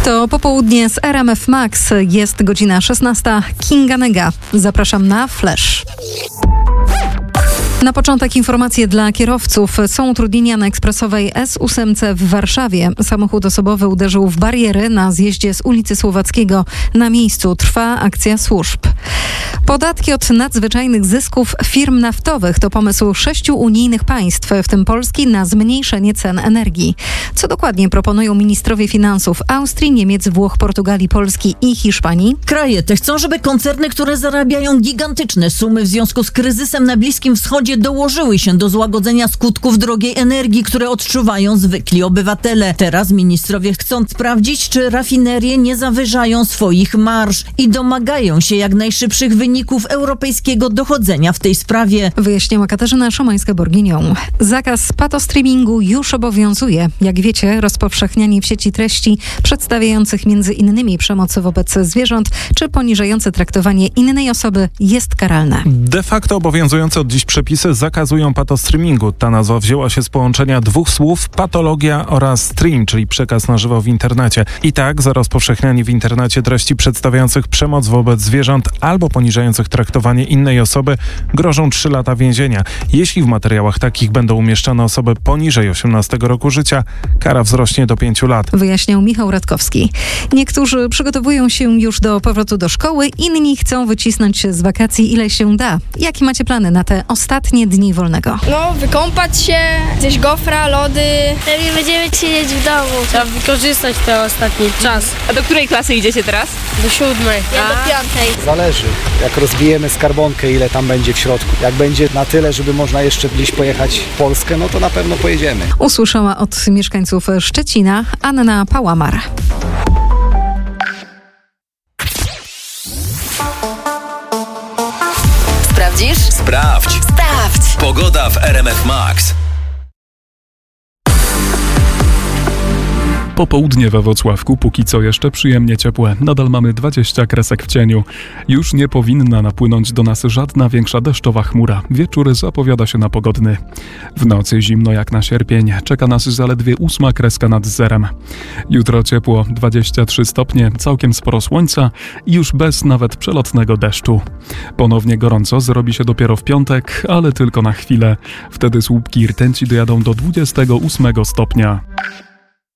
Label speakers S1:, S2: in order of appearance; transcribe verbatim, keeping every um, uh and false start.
S1: To popołudnie z R M F Max. Jest godzina szesnasta. Kinga Nega. Zapraszam na Flash. Na początek informacje dla kierowców. Są utrudnienia na ekspresowej S osiem w Warszawie. Samochód osobowy uderzył w bariery na zjeździe z ulicy Słowackiego. Na miejscu trwa akcja służb. Podatki od nadzwyczajnych zysków firm naftowych to pomysł sześciu unijnych państw, w tym Polski, na zmniejszenie cen energii. Co dokładnie proponują ministrowie finansów Austrii, Niemiec, Włoch, Portugalii, Polski i Hiszpanii?
S2: Kraje te chcą, żeby koncerny, które zarabiają gigantyczne sumy w związku z kryzysem na Bliskim Wschodzie, dołożyły się do złagodzenia skutków drogiej energii, które odczuwają zwykli obywatele. Teraz ministrowie chcą sprawdzić, czy rafinerie nie zawyżają swoich marż i domagają się jak najszybszych wyników europejskiego dochodzenia w tej sprawie.
S1: Wyjaśniała Katarzyna Szomańska-Borginią. Zakaz patostreamingu już obowiązuje. Jak wiecie, rozpowszechnianie w sieci treści przedstawiających między innymi przemoc wobec zwierząt czy poniżające traktowanie innej osoby jest karalne.
S3: De facto obowiązujące od dziś przepisy zakazują patostreamingu. Ta nazwa wzięła się z połączenia dwóch słów patologia oraz stream, czyli przekaz na żywo w internecie. I tak za rozpowszechnianie w internecie treści przedstawiających przemoc wobec zwierząt albo poniżających traktowanie innej osoby grożą trzy lata więzienia. Jeśli w materiałach takich będą umieszczane osoby poniżej osiemnastego roku życia, kara wzrośnie do pięciu lat.
S1: Wyjaśniał Michał Radkowski. Niektórzy przygotowują się już do powrotu do szkoły, inni chcą wycisnąć się z wakacji ile się da. Jakie macie plany na te ostatnie dni wolnego?
S4: No, wykąpać się, zjeść gofra, lody.
S5: Pewnie będziemy siedzieć w domu.
S4: Trzeba wykorzystać ten ostatni czas.
S6: A do której klasy idziecie teraz?
S4: Do siódmej.
S5: Ja do piątej.
S7: Zależy, jak rozbijemy skarbonkę, ile tam będzie w środku. Jak będzie na tyle, żeby można jeszcze gdzieś pojechać w Polskę, no to na pewno pojedziemy.
S1: Usłyszała od mieszkańców Szczecina Anna Pałamar.
S8: Sprawdzisz?
S9: Sprawdź.
S8: Sprawdź.
S9: Pogoda w R M F Max.
S10: Popołudnie we Wrocławku póki co jeszcze przyjemnie ciepłe. Nadal mamy dwadzieścia kresek w cieniu. Już nie powinna napłynąć do nas żadna większa deszczowa chmura. Wieczór zapowiada się na pogodny. W nocy zimno jak na sierpień. Czeka nas zaledwie ósma kreska nad zerem. Jutro ciepło, dwadzieścia trzy stopnie, całkiem sporo słońca i już bez nawet przelotnego deszczu. Ponownie gorąco zrobi się dopiero w piątek, ale tylko na chwilę. Wtedy słupki rtęci dojadą do dwudziestego ósmego stopnia.